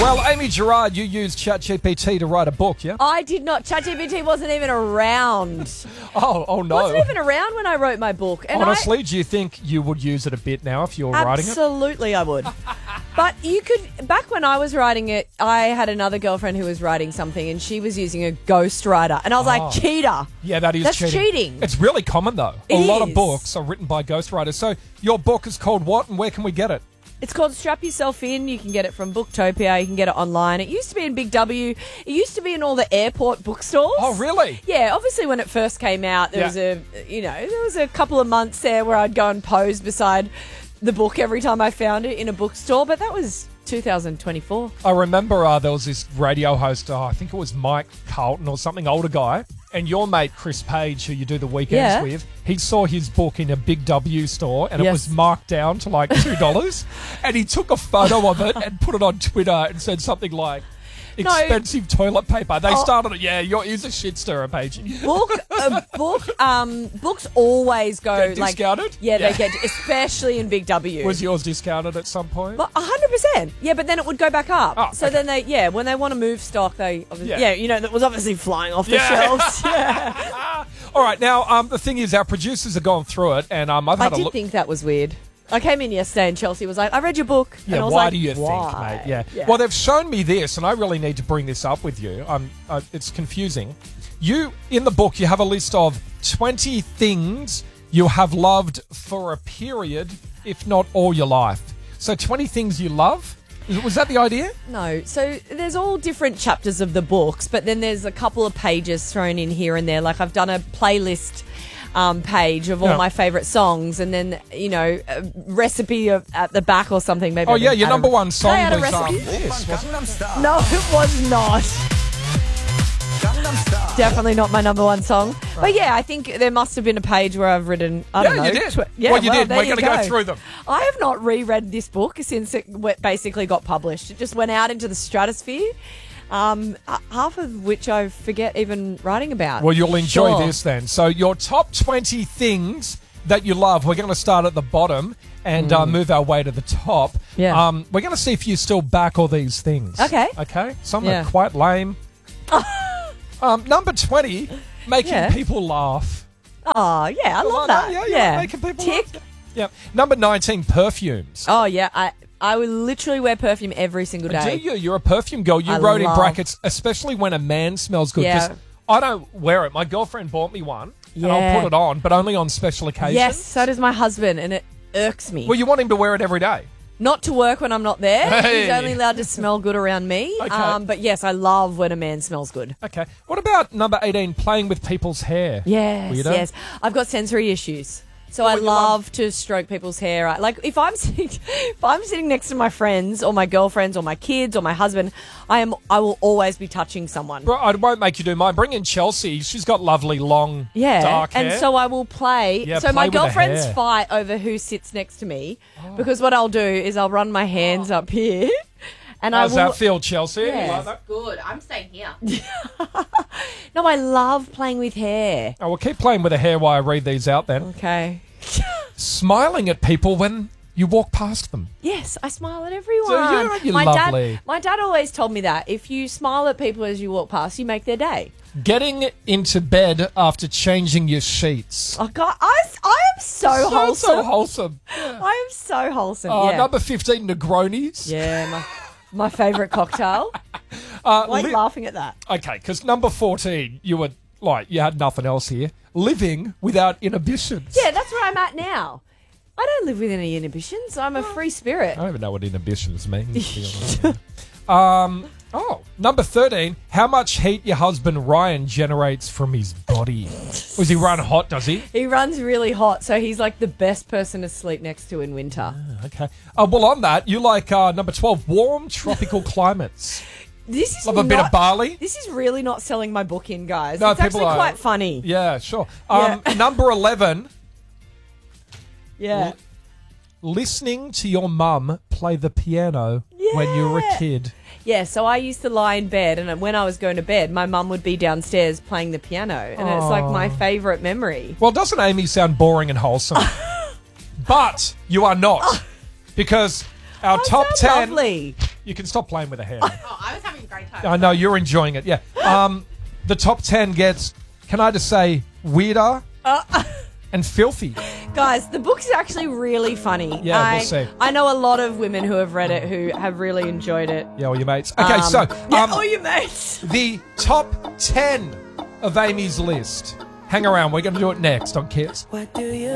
Well, Amy Gerard, you used ChatGPT to write a book, yeah? I did not. ChatGPT wasn't even around. Oh no. Wasn't even around when I wrote my book. And Honestly, do you think you would use it a bit now if you were writing it? Absolutely, I would. But you could. Back when I was writing it, I had another girlfriend who was writing something, and she was using a ghostwriter, and I was like, cheater. Yeah, that's cheating. It's really common though. It a lot of is. books are written by ghostwriters. So your book is called what, and where can we get it? It's called Strap Yourself In. You can get it from Booktopia. You can get it online. It used to be in Big W. It used to be in all the airport bookstores. Oh, really? Yeah, obviously when it first came out, there was a couple of months there where I'd go and pose beside the book every time I found it in a bookstore, but that was 2024. I remember there was this radio host, I think it was Mike Carlton or something, older guy, and your mate Chris Page, who you do the weekends with, he saw his book in a Big W store and it was marked down to like $2 and he took a photo of it and put it on Twitter and said something like, expensive toilet paper. They started it. Yeah, he's a shit stirrer, Paige. Books always go Get discounted? like they get, especially in Big W. Was yours discounted at some point? 100%. Yeah, but then it would go back up. Oh, so then when they want to move stock, they obviously, that was obviously flying off the Yeah. shelves. Yeah. All right, now the thing is, our producers have gone through it, and I've had a look. I did think that was weird. I came in yesterday and Chelsea was like, I read your book. Yeah, and I was why like, do you think, why? mate? Yeah. Well, they've shown me this, and I really need to bring this up with you. It's confusing. In the book, you have a list of 20 things you have loved for a period, if not all your life. So 20 things you love? Was that the idea? No. So there's all different chapters of the books, but then there's a couple of pages thrown in here and there. Like I've done a playlist page of all my favourite songs, and then a recipe at the back or something. Maybe. Oh yeah, your number one song They had a was recipe? this. Wasn't it? No, it was not. Definitely not my number one song. Right. But yeah, I think there must have been a page where I've written. I don't know. You did. You did. We're going to go through them. I have not reread this book since it basically got published. It just went out into the stratosphere. Half of which I forget even writing about. Well, you'll enjoy this then. So your top 20 things that you love. We're going to start at the bottom and move our way to the top. Yeah. We're going to see if you still back all these things. Okay. Okay. Some are quite lame. Number 20, making people laugh. Oh, yeah, I love that. Yeah, making people laugh. Yeah. Number 19, perfumes. Oh, yeah. I would literally wear perfume every single day. Do you? You're a perfume girl. You wrote in brackets, especially when a man smells good. Yeah. I don't wear it. My girlfriend bought me one, and I'll put it on, but only on special occasions. Yes, so does my husband, and it irks me. Well, you want him to wear it every day. Not to work when I'm not there. Hey. He's only allowed to smell good around me. Okay. But yes, I love when a man smells good. Okay. What about number 18, playing with people's hair? Yes, Weirdo? yes. I've got sensory issues. So I love to stroke people's hair. Like if I'm sitting next to my friends or my girlfriends or my kids or my husband, I will always be touching someone. Bro, I won't make you do mine. Bring in Chelsea. She's got lovely long dark hair. And so I will play. Yeah, so play my with the girlfriends hair. fight over who sits next to me because what I'll do is I'll run my hands up here. And How's that feel, Chelsea? Yeah. You like that? Good. I'm staying here. No, I love playing with hair. Oh, we'll keep playing with the hair while I read these out then. Okay. Smiling at people when you walk past them. Yes, I smile at everyone. So you're lovely. My dad always told me that if you smile at people as you walk past, you make their day. Getting into bed after changing your sheets. Oh God, I am so wholesome. So wholesome. Yeah. I am so wholesome. Number 15, Negronis. Yeah, my favourite cocktail. Why are you laughing at that? Okay, because number 14, you had nothing else here. Living without inhibitions. Yeah, that's where I'm at now. I don't live with any inhibitions. I'm a free spirit. I don't even know what inhibitions means. Number 13, how much heat your husband Ryan generates from his body. Does he run hot, does he? He runs really hot, so he's like the best person to sleep next to in winter. Okay. Well, on that, you like number 12, warm tropical climates. This is Love a bit of barley. This is really not selling my book in, guys. No, it's actually quite funny. Yeah, sure. Yeah. Number 11. Yeah. Listening to your mum play the piano when you were a kid. Yeah, so I used to lie in bed, and when I was going to bed, my mum would be downstairs playing the piano, and it's like my favourite memory. Well, doesn't Amy sound boring and wholesome? But you are not, because our top 10... Lovely. You can stop playing with the hair. Oh, I was having a great time. I know you're enjoying it. Yeah. The top 10 gets. Can I just say weirder and filthy? Guys, the book's actually really funny. Yeah, we'll see. I know a lot of women who have read it who have really enjoyed it. Yeah, all your mates. Okay, so all your mates. the top 10 of Amy's list. Hang around. We're going to do it next on Kiss. What do you